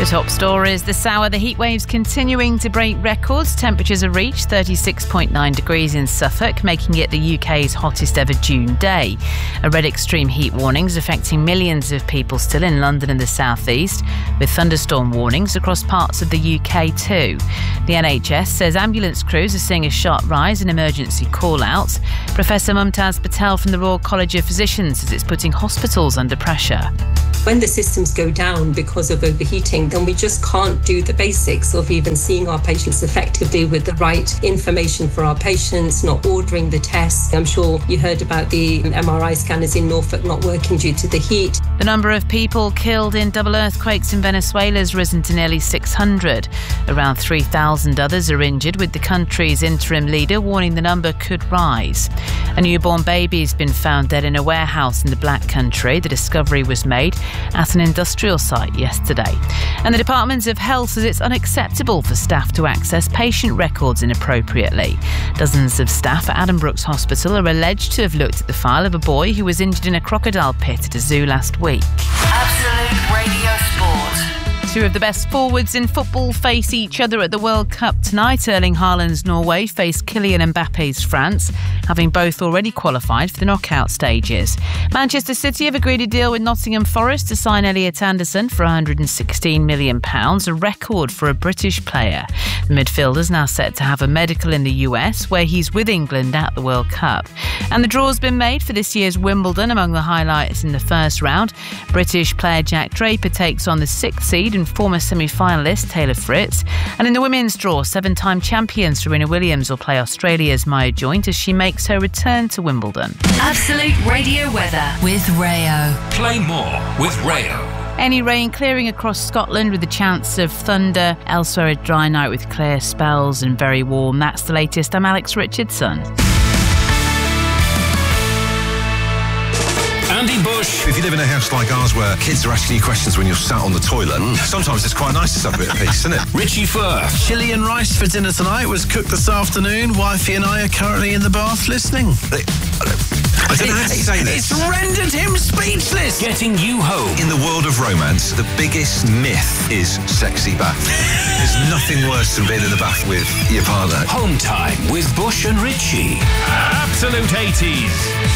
The top stories this hour: the heat waves continuing to break records. Temperatures have reached 36.9 degrees in Suffolk, making it the UK's hottest ever June day. A red extreme heat warnings affecting millions of people still in London and the South East, with thunderstorm warnings across parts of the UK too. The NHS says ambulance crews are seeing a sharp rise in emergency call-outs. Professor Mumtaz Patel from the Royal College of Physicians says it's putting hospitals under pressure. When the systems go down because of overheating, then we just can't do the basics of even seeing our patients effectively with the right information for our patients, not ordering the tests. I'm sure you heard about the MRI scanners in Norfolk not working due to the heat. The number of people killed in double earthquakes in Venezuela has risen to nearly 600. Around 3,000 others are injured, with the country's interim leader warning the number could rise. A newborn baby has been found dead in a warehouse in the Black Country. The discovery was made at an industrial site yesterday. And the Department of Health says it's unacceptable for staff to access patient records inappropriately. Dozens of staff at Adam Brooks Hospital are alleged to have looked at the file of a boy who was injured in a crocodile pit at a zoo last week. Absolute Radio Sport. Two of the best forwards in football face each other at the World Cup tonight. Erling Haaland's Norway face Kylian Mbappe's France, having both already qualified for the knockout stages. Manchester City have agreed a deal with Nottingham Forest to sign Elliot Anderson for £116 million, a record for a British player. The midfielder is now set to have a medical in the US, where he's with England at the World Cup. And the draw's been made for this year's Wimbledon. Among the highlights in the first round, British player Jack Draper takes on the 6th seed and former semi-finalist Taylor Fritz. And in the women's draw, 7-time champion Serena Williams will play Australia's Maya Joint as she makes her return to Wimbledon. Absolute Radio weather with Rayo. Play more with Rayo. Any rain clearing across Scotland with a chance of thunder. Elsewhere, a dry night with clear spells and very warm. That's the latest. I'm Alex Richardson. Andy Bush. If you live in a house like ours where kids are asking you questions when you're sat on the toilet, sometimes it's quite nice to have a bit of peace, isn't it? Richie Firth. Chili and rice for dinner tonight was cooked this afternoon. Wifey and I are currently in the bath listening. I don't know how to say this. It's rendered him speechless. Getting you home. In the world of romance, the biggest myth is sexy bath. There's nothing worse than being in the bath with your partner. Home time with Bush and Richie. Absolute 80s.